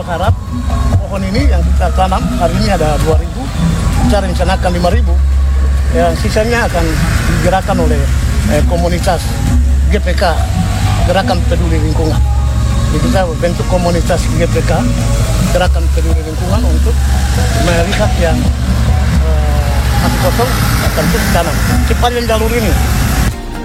berharap pohon ini yang kita tanam hari ini ada 2.000, kita rencanakan 5.000. Yang sisanya akan digerakkan oleh komunitas GPK, Gerakan Peduli Lingkungan. Jadi kita bentuk komunitas GPK, Gerakan Peduli Lingkungan, untuk melihat yang masih kosong akan terus tanam. Sepanjang jalur ini